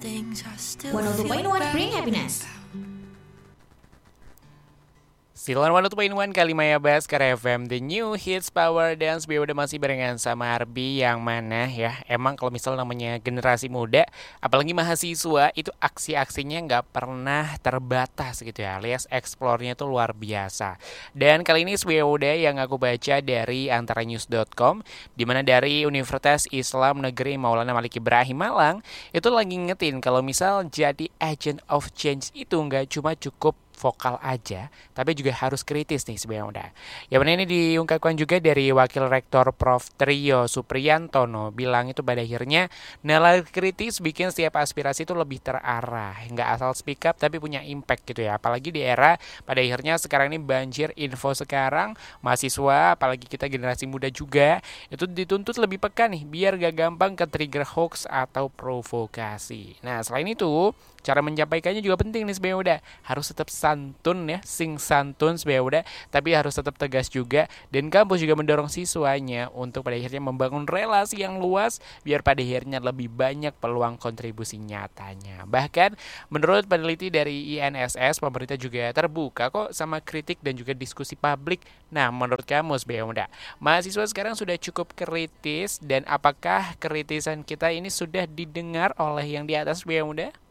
102.1 Bring Happiness. Siluan 102.1 Kalimaya Baskar FM The New Hits Power Dance. Udah masih barengan sama Arbi, yang mana ya, emang kalau misal namanya generasi muda, apalagi mahasiswa, itu aksi-aksinya nggak pernah terbatas gitu ya, alias explore-nya tuh luar biasa. Dan kali ini udah yang aku baca dari antaranews.com, dimana dari Universitas Islam Negeri Maulana Malik Ibrahim Malang itu lagi ngetin kalau misal jadi agent of change itu nggak cuma cukup vokal aja, tapi juga harus kritis nih sebenarnya udah. Yang mana ini diungkapkan juga dari Wakil Rektor Prof. Trio Supriyantono, bilang itu pada akhirnya nalar kritis bikin setiap aspirasi itu lebih terarah, nggak asal speak up tapi punya impact gitu ya. Apalagi di era pada akhirnya sekarang ini banjir info sekarang, mahasiswa apalagi kita generasi muda juga itu dituntut lebih peka nih biar gak gampang ke trigger hoax atau provokasi. Nah selain itu cara menyampaikannya juga penting nih sebenarnya udah, harus tetap santun ya, sing santun sebenarnya udah, tapi harus tetap tegas juga. Dan kampus juga mendorong siswanya untuk pada akhirnya membangun relasi yang luas biar pada akhirnya lebih banyak peluang kontribusi nyatanya. Bahkan menurut peneliti dari INSS, pemerintah juga terbuka kok sama kritik dan juga diskusi publik. Nah menurut kamu sebenarnya udah, mahasiswa sekarang sudah cukup kritis, dan apakah kritisan kita ini sudah didengar oleh yang di atas sebenarnya udah?